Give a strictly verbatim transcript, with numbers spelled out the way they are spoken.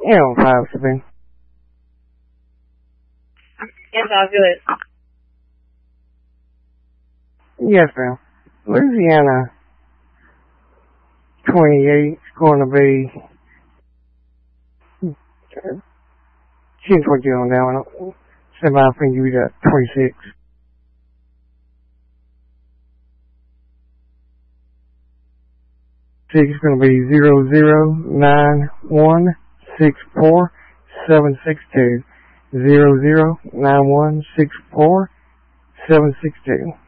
L five seven. Yes, all good. Yes, ma'am. Louisiana twenty-eight is going to be ten twenty on down. Semi from you to twenty-six. Six is going to be zero zero nine one six four seven six two. Zero zero nine one six four seven six two.